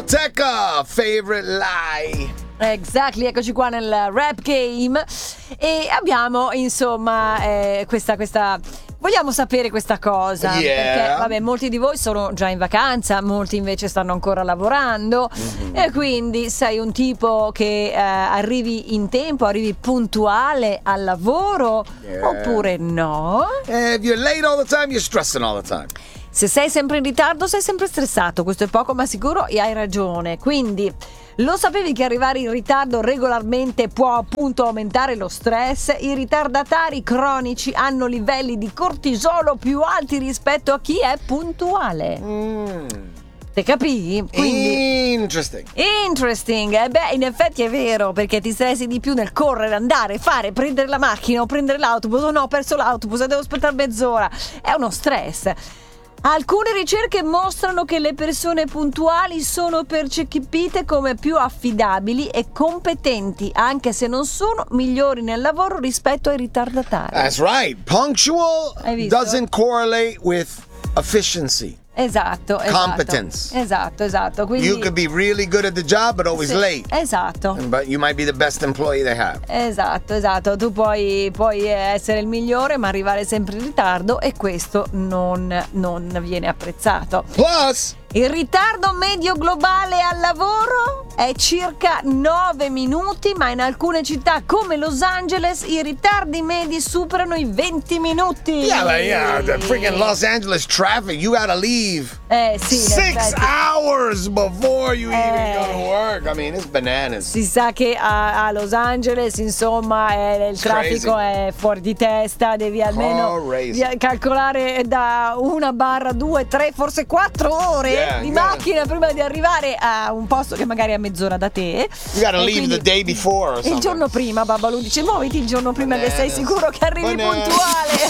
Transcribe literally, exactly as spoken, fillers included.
Discoteca, favorite lie. Exactly, eccoci qua nel rap game e abbiamo insomma eh, questa, questa vogliamo sapere questa cosa, Yeah. perché vabbè, molti di voi sono già in vacanza, molti invece stanno ancora lavorando, mm-hmm. e quindi sei un tipo che eh, arrivi in tempo, arrivi puntuale al lavoro, yeah. oppure no? Eh, if you're late all the time, you're stressing all the time. Se sei sempre in ritardo sei sempre stressato, questo è poco ma sicuro e hai ragione. Quindi lo sapevi che arrivare in ritardo regolarmente può appunto aumentare lo stress? I ritardatari cronici hanno livelli di cortisolo più alti rispetto a chi è puntuale. Mm. Te capì? Quindi Interesting. Interesting. Eh beh, in effetti è vero, perché ti stressi di più nel correre, andare, fare, prendere la macchina o prendere l'autobus. Oh no, ho perso l'autobus e devo aspettare mezz'ora. È uno stress. Alcune ricerche mostrano che le persone puntuali sono percepite come più affidabili e competenti, anche se non sono migliori nel lavoro rispetto ai ritardatari. That's right. Punctual doesn't correlate with efficiency. Esatto, Competence. Esatto, esatto. Quindi you could be really good at the job but always sì, late. Esatto. But you might be the best employee they have. Esatto, esatto. Tu puoi, puoi essere il migliore ma arrivare sempre in ritardo e questo non, non viene apprezzato. Plus, il ritardo medio globale al lavoro è circa nove minuti, ma in alcune città come Los Angeles i ritardi medi superano i venti minuti. Yeah, but yeah, the freaking Los Angeles traffic, you gotta leave eh, sì, six hours before you eh, even go to work. I mean, it's bananas. Si sa che a, a Los Angeles, insomma, è, il traffico è fuori di testa, devi almeno Crazy. calcolare da una barra due, tre, forse quattro ore yeah, di yeah. macchina prima di arrivare a un posto che magari è a mezz'ora da te. You gotta leave the day before or something. Il giorno prima, Babbalù dice muoviti il giorno prima Bananas. Che sei sicuro che arrivi Bananas. puntuale.